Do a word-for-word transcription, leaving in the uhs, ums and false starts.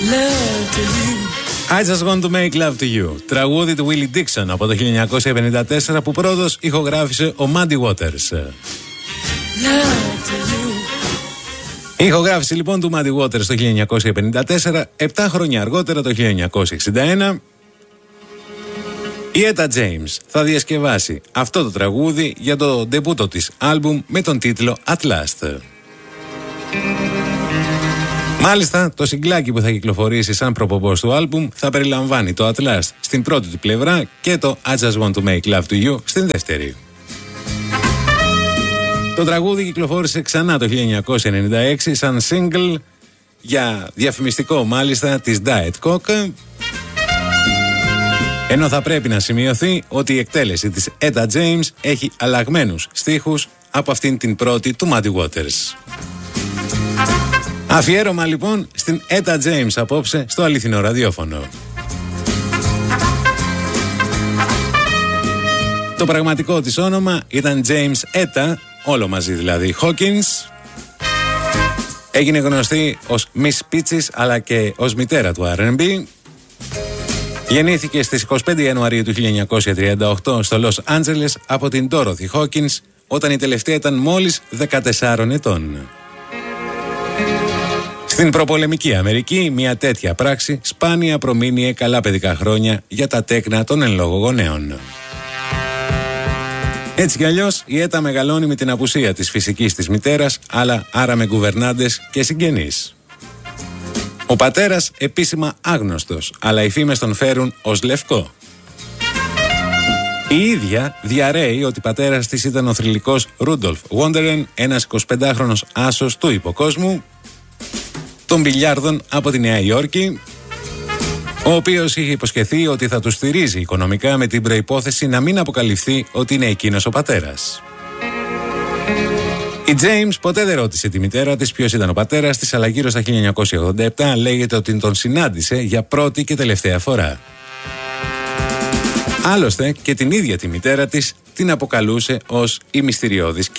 I just want to make love to you. Τραγούδι του Willie Dixon από το χίλια εννιακόσια πενήντα τέσσερα που πρώτος ηχογράφησε ο Muddy Waters. Η ηχογράφηση λοιπόν του Muddy Waters το χίλια εννιακόσια πενήντα τέσσερα, επτά χρόνια αργότερα το χίλια εννιακόσια εξήντα ένα, η Etta James θα διασκευάσει αυτό το τραγούδι για το ντεμπούτο της άλμπουμ με τον τίτλο At Last. Μάλιστα, το συγκλάκι που θα κυκλοφορήσει σαν προπομπός του άλμπουμ θα περιλαμβάνει το At Last στην πρώτη του πλευρά και το I Just Want to Make Love to You στην δεύτερη. Το τραγούδι κυκλοφόρησε ξανά το χίλια εννιακόσια ενενήντα έξι σαν single για διαφημιστικό μάλιστα της Diet Coke, ενώ θα πρέπει να σημειωθεί ότι η εκτέλεση της Etta James έχει αλλαγμένους στίχους από αυτήν την πρώτη του Muddy Waters. Αφιέρωμα λοιπόν στην Etta James απόψε στο αληθινό ραδιόφωνο. Το πραγματικό της όνομα ήταν James Etta, όλο μαζί δηλαδή, Hawkins. Έγινε γνωστή ως Miss Peaches αλλά και ως μητέρα του αρ εντ μπι. Γεννήθηκε στις εικοστή πέμπτη Ιανουαρίου του χίλια εννιακόσια τριάντα οκτώ στο Λος Άντζελες από την Dorothy Hawkins, όταν η τελευταία ήταν μόλις δεκατεσσάρων ετών. Στην προπολεμική Αμερική, μια τέτοια πράξη σπάνια προμείνει καλά παιδικά χρόνια για τα τέκνα των εν λόγω γονέων. Έτσι κι αλλιώς, η Έτα μεγαλώνει με την απουσία της φυσικής της μητέρας, αλλά άρα με γκουβερνάντες και συγγενείς. Ο πατέρας επίσημα άγνωστος, αλλά οι φήμες τον φέρουν ως λευκό. Η ίδια διαρρέει ότι πατέρας της ήταν ο θρυλικός Ρούντολφ Βόντερεν, ένας εικοσιπεντάχρονος άσος του υποκόσμου των μπιλιάρδων από τη Νέα Υόρκη, ο οποίος είχε υποσχεθεί ότι θα του στηρίζει οικονομικά με την προϋπόθεση να μην αποκαλυφθεί ότι είναι εκείνος ο πατέρας. Η James ποτέ δεν ρώτησε τη μητέρα της ποιος ήταν ο πατέρας της, αλλά γύρω στα χίλια εννιακόσια ογδόντα επτά λέγεται ότι τον συνάντησε για πρώτη και τελευταία φορά. Άλλωστε και την ίδια τη μητέρα της την αποκαλούσε ως η μυστηριώδης